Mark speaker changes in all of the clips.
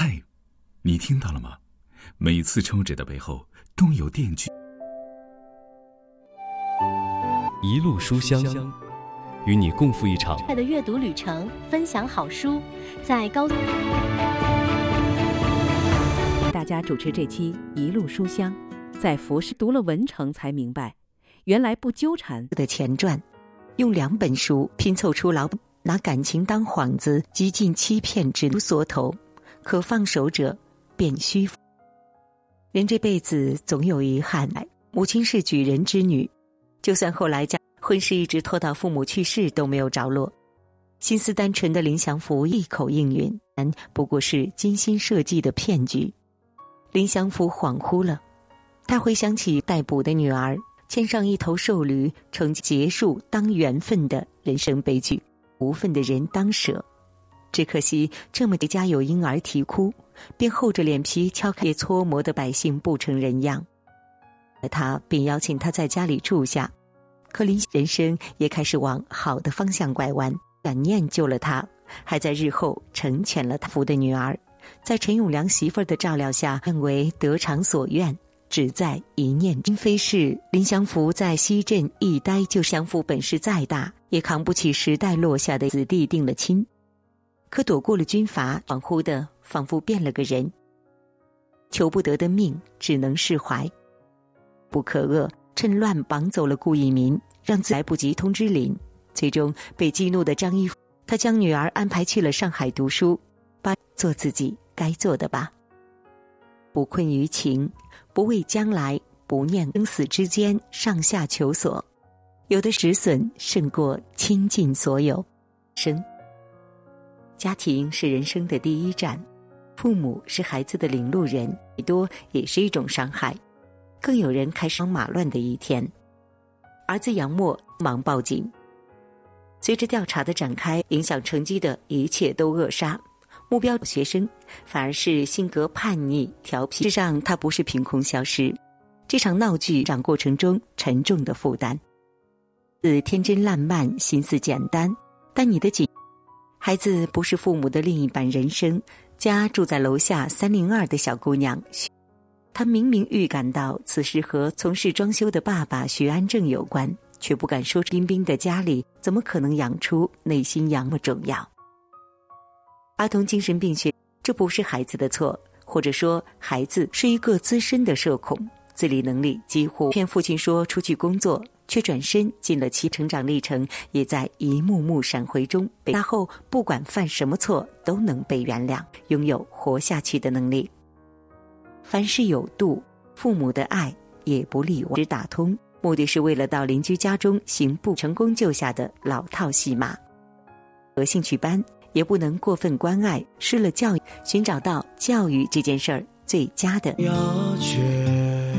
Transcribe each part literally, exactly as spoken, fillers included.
Speaker 1: 嗨，你听到了吗？每次抽纸的背后都有电锯。
Speaker 2: 一路书香，与你共赴一场
Speaker 3: 爱的阅读旅程，分享好书，在高。
Speaker 4: 大家主持这期一路书香，在佛师读了文成才明白，原来不纠缠
Speaker 5: 的前传，用两本书拼凑出老拿感情当幌子，极尽欺骗之缩头，可放手者便虚。人这辈子总有遗憾，母亲是举人之女，就算后来家婚事一直拖到父母去世都没有着落。心思单纯的林祥福一口应允，但不过是精心设计的骗局。林祥福恍惚了，他回想起逮捕的女儿，牵上一头瘦驴，成结束当缘分的人生悲剧，无份的人当舍。只可惜这么的家有婴儿啼哭，便厚着脸皮敲开搓磨的百姓不成人样。他便邀请他在家里住下，可林人生也开始往好的方向拐弯。感念救了他，还在日后成全了他福的女儿，在陈永良媳妇儿的照料下，认为得偿所愿，只在一念。今非是林祥福在西镇一待就，祥福本事再大，也扛不起时代落下的子弟定了亲。可躲过了军阀，恍惚的仿佛变了个人，求不得的命只能释怀。不可遏，趁乱绑走了顾一民，让自来不及通知林。最终被激怒的张一夫，他将女儿安排去了上海读书，把做自己该做的吧。不困于情，不畏将来，不念生死之间上下求索，有的止损胜过倾尽所有。生家庭是人生的第一站，父母是孩子的领路人，最多也是一种伤害。更有人开始马乱的一天。儿子杨默忙报警，随着调查的展开，影响成绩的一切都扼杀。目标学生反而是性格叛逆调皮，事实上他不是凭空消失，这场闹剧长过程中沉重的负担。自天真烂漫，心思简单，但你的紧孩子不是父母的另一半人生。家住在楼下三零二的小姑娘，她明明预感到此事和从事装修的爸爸徐安正有关，却不敢说出。冰冰的家里怎么可能养出内心那么重要？儿童精神病学，这不是孩子的错，或者说孩子是一个资深的社恐，自理能力几乎骗父亲说出去工作，却转身进了其成长历程，也在一幕幕闪回中被大后不管犯什么错都能被原谅，拥有活下去的能力。凡事有度，父母的爱也不例外。只打通，目的是为了到邻居家中行不成功救下的老套戏码。和兴趣班也不能过分关爱，失了教育，寻找到教育这件事儿最佳的要诀。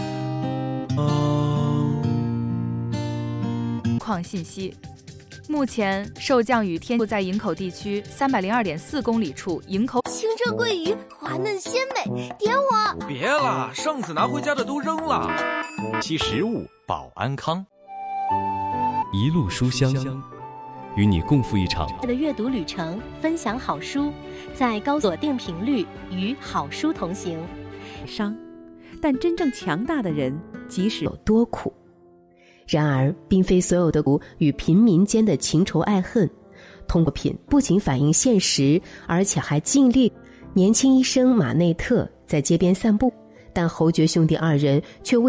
Speaker 6: 况信息，目前受降雨天在营口地区三百零二点四公里处，营口
Speaker 7: 清澈桂鱼滑嫩鲜美，点我！
Speaker 8: 别了，上次拿回家的都扔了。
Speaker 2: 其食物保安康，一路书香，与你共赴一场
Speaker 3: 爱的阅读旅程，分享好书，在高锁定频率，与好书同行。
Speaker 4: 伤，但真正强大的人，即使
Speaker 9: 有多苦。然而并非所有的苦与平民间的情仇爱恨，通过品不仅反映现实，而且还尽力。年轻医生马内特在街边散步，但侯爵兄弟二人却为